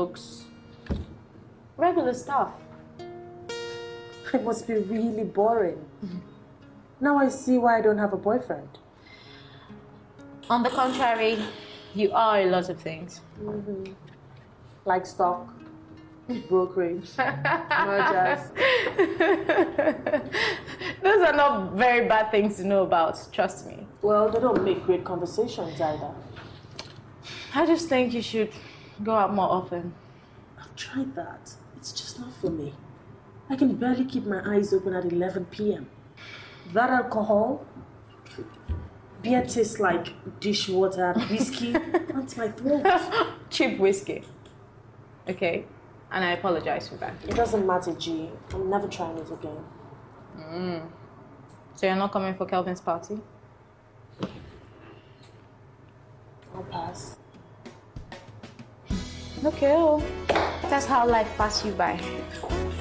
jokes, regular stuff. It must be really boring. Now I see why I don't have a boyfriend. On the contrary, you are a lot of things. Like stock, brokerage, mergers. Those are not very bad things to know about, trust me. Well, they don't make great conversations either. I just think you should go out more often. I've tried that. It's just not for me. I can barely keep my eyes open at 11 p.m. That alcohol, beer tastes like dishwater, whiskey, hurts my throat. Cheap whiskey. Okay, and I apologize for that. It doesn't matter, G. I'm never trying it again. So you're not coming for Kelvin's party? I'll pass. Okay, well, that's how life passes you by.